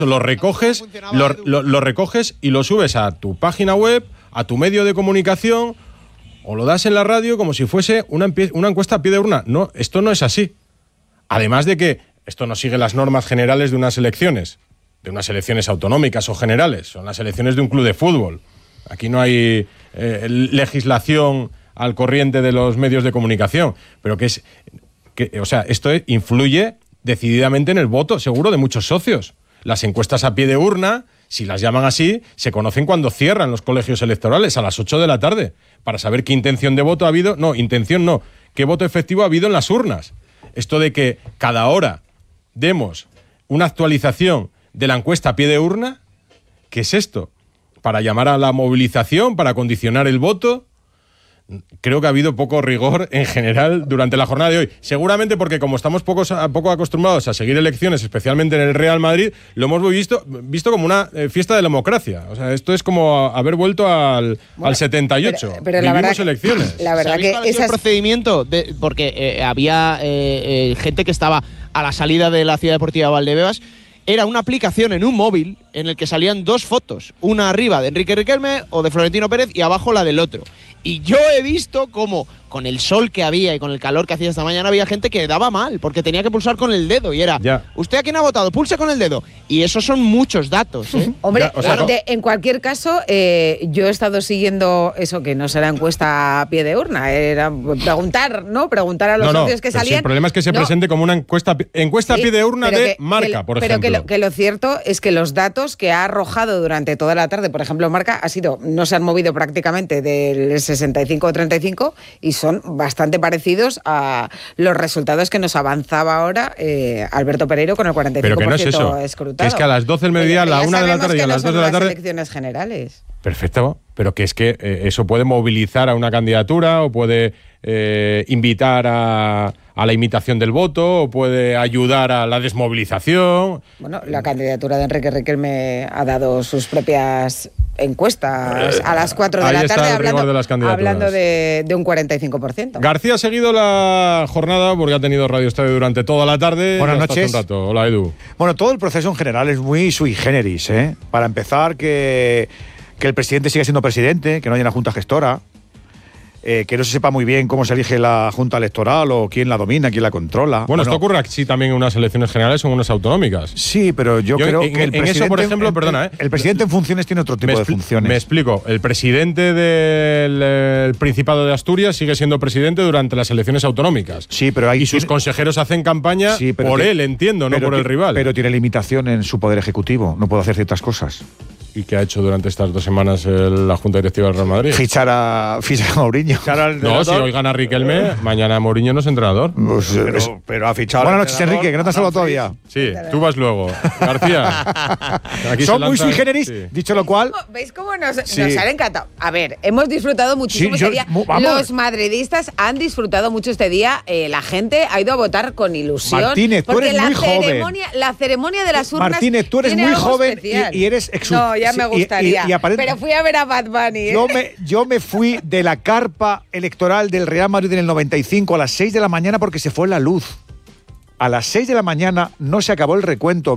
lo recoges y lo subes a tu página web, a tu medio de comunicación, o lo das en la radio como si fuese una encuesta a pie de urna. No, esto no es así. Además de que esto no sigue las normas generales de unas elecciones autonómicas o generales. Son las elecciones de un club de fútbol. Aquí no hay legislación al corriente de los medios de comunicación. Pero esto influye decididamente en el voto, seguro, de muchos socios. Las encuestas a pie de urna, si las llaman así, se conocen cuando cierran los colegios electorales, a las 8 de la tarde, para saber qué intención de voto ha habido. No, intención no. Qué voto efectivo ha habido en las urnas. Esto de que cada hora demos una actualización de la encuesta a pie de urna, ¿qué es esto? ¿Para llamar a la movilización? ¿Para condicionar el voto? Creo que ha habido poco rigor en general durante la jornada de hoy. Seguramente porque como estamos poco acostumbrados a seguir elecciones, especialmente en el Real Madrid, lo hemos visto como una fiesta de la democracia. O sea, esto es como haber vuelto al 78. Pero vivimos elecciones. La verdad que ese procedimiento, porque había gente que estaba a la salida de la Ciudad Deportiva de Valdebebas. Era una aplicación en un móvil en el que salían dos fotos, una arriba de Enrique Riquelme o de Florentino Pérez y abajo la del otro. Y yo he visto cómo con el sol que había y con el calor que hacía esta mañana había gente que daba mal porque tenía que pulsar con el dedo y era, ¿usted a quién ha votado? Pulse con el dedo. Y esos son muchos datos, ¿eh? Hombre, en cualquier caso, yo he estado siguiendo eso, que no será encuesta a pie de urna, era preguntar a los socios que salían. El problema es que se presente como una encuesta a pie de urna de Marca, por ejemplo. Pero que lo cierto es que los datos que ha arrojado durante toda la tarde, por ejemplo, Marca, no se han movido prácticamente del 65 o 35 y son bastante parecidos a los resultados que nos avanzaba ahora Alberto Pereiro con el 45% pero que no es eso, escrutado. Que es que a las 12 del mediodía, a la 1 de la tarde y a las 2 de la tarde... elecciones generales. Perfecto, pero que es que eso puede movilizar a una candidatura o puede invitar a la imitación del voto o puede ayudar a la desmovilización. Bueno, la candidatura de Enrique Riquelme ha dado sus propias encuestas a las 4 de la tarde hablando de un 45%. García ha seguido la jornada porque ha tenido Radio Estadio durante toda la tarde. Buenas noches. Un rato. Hola, Edu. Bueno, todo el proceso en general es muy sui generis, ¿eh? Para empezar, que el presidente siga siendo presidente, que no haya una junta gestora, que no se sepa muy bien cómo se elige la junta electoral o quién la domina, quién la controla. Bueno, esto ocurre así también en unas elecciones generales o en unas autonómicas. Sí, pero yo creo que el presidente, eso, por ejemplo, el presidente en funciones tiene otro tipo de funciones. Me explico. El presidente del Principado de Asturias sigue siendo presidente durante las elecciones autonómicas. Sí, pero y sus consejeros hacen campaña por él, entiendo, no por el rival. Pero tiene limitación en su poder ejecutivo. No puede hacer ciertas cosas. ¿Y qué ha hecho durante estas 2 semanas la Junta Directiva del Real Madrid? Fichar a Mourinho. No, si hoy gana Riquelme, mañana Mourinho no es entrenador. Pues, pero ha fichado. Buenas noches, Enrique, que no te has saludado todavía. Sí, tú vas luego. García. Son muy sui generis, sí. Dicho lo cual. ¿Veis cómo nos han encantado? A ver, hemos disfrutado muchísimo este día. Los madridistas han disfrutado mucho este día. La gente ha ido a votar con ilusión. Martínez, tú eres muy joven. La ceremonia de las urnas. Martínez, tú eres muy joven y eres No, ya me gustaría. Pero fui a ver a Bad Bunny. Yo me fui de la carpa electoral del Real Madrid en el 95 a las 6 de la mañana porque se fue la luz. A las 6 de la mañana no se acabó el recuento.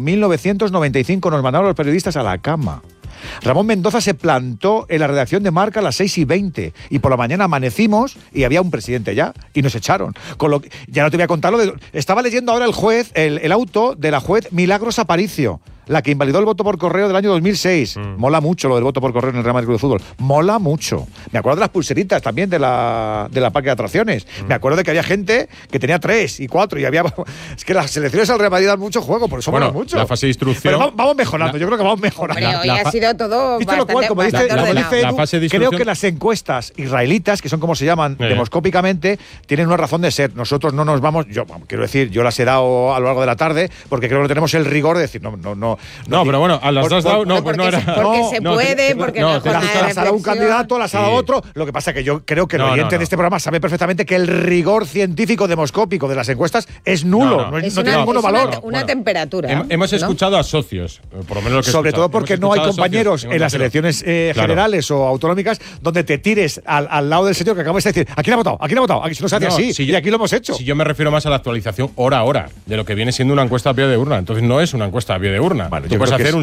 1995 nos mandaron los periodistas a la cama. Ramón Mendoza se plantó en la redacción de Marca a las 6:20 y por la mañana amanecimos y había un presidente ya y nos echaron. Ya no te voy a contar estaba leyendo ahora el auto de la juez Milagros Aparicio, la que invalidó el voto por correo del año 2006. Mola mucho lo del voto por correo en el Real Madrid Club de Fútbol. Mola mucho. Me acuerdo de las pulseritas también de la parque de atracciones. Me acuerdo de que había gente que tenía 3 y 4 y había... Es que las selecciones al Real Madrid dan mucho juego, por eso mola mucho. La fase de instrucción... Pero vamos mejorando, yo creo que vamos mejorando. Hombre, hoy ha sido todo bastante, lo cual, como dice Edu, creo que las encuestas israelitas, que son como se llaman demoscópicamente, tienen una razón de ser. Nosotros no nos vamos... Yo las he dado a lo largo de la tarde porque creo que no tenemos el rigor de decir no, pero bueno, a las has dado, pues no era. Porque se puede, porque no las ha dado un candidato, las ha dado otro. Lo que pasa es que yo creo que el oyente de este programa sabe perfectamente que el rigor científico demoscópico de las encuestas es nulo, no tiene ningún valor. Una temperatura. Hemos escuchado a socios, por lo menos lo que sobre todo porque no hay compañeros en las elecciones generales o autonómicas donde te tires al lado del señor que acabas de decir, ¿a quién ha votado? Aquí no se hace así, y aquí lo hemos hecho. Si yo me refiero más a la actualización hora a hora de lo que viene siendo una encuesta a pie de urna, entonces no es una encuesta a pie de urna. funciona. Vale, Tú yo puedes creo que hacer es- un